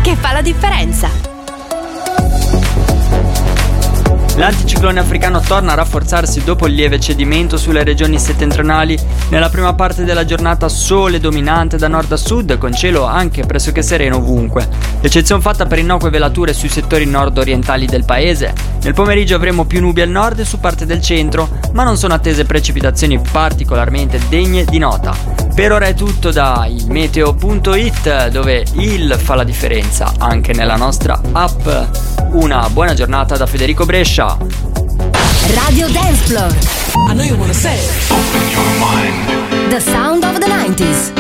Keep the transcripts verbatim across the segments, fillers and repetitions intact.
che fa la differenza. L'anticiclone africano torna a rafforzarsi dopo il lieve cedimento sulle regioni settentrionali. Nella prima parte della giornata sole dominante da nord a sud, con cielo anche pressoché sereno ovunque. L'eccezione fatta per innocue velature sui settori nord-orientali del paese. Nel pomeriggio avremo più nubi al nord e su parte del centro, ma non sono attese precipitazioni particolarmente degne di nota. Per ora è tutto da il meteo punto it, dove il fa la differenza anche nella nostra app. Una buona giornata da Federico Brescia. Radio Dance Floor. I know you wanna say it. Open your mind. The sound of the nineties.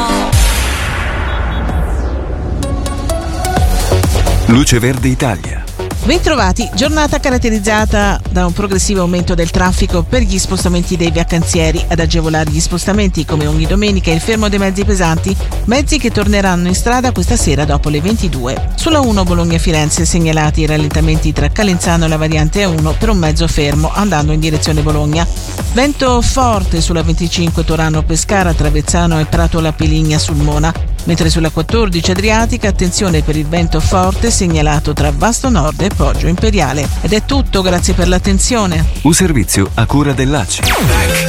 Luce Verde Italia. Bentrovati, giornata caratterizzata da un progressivo aumento del traffico per gli spostamenti dei vacanzieri. Ad agevolare gli spostamenti, come ogni domenica, il fermo dei mezzi pesanti, mezzi che torneranno in strada questa sera dopo le ventidue. Sulla uno Bologna-Firenze segnalati i rallentamenti tra Calenzano e la variante A uno per un mezzo fermo andando in direzione Bologna. Vento forte sulla venticinque Torano-Pescara tra Vezzano e Prato-La Peligna sul Mona, mentre sulla quattordici Adriatica attenzione per il vento forte segnalato tra Vasto Nord e Poggio Imperiale. Ed è tutto, grazie per l'attenzione. Un servizio a cura dell'A C I.